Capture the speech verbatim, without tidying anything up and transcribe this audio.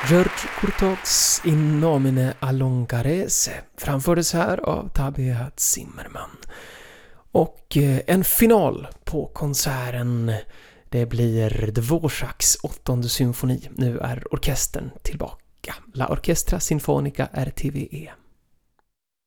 George Courtaulds In nomine allongarese framfördes här av Tabea Zimmerman. Och en final på konserten, det blir Dvořáks åttonde symfoni. Nu är orkestern tillbaka. La Orchestra Sinfonica R T V E.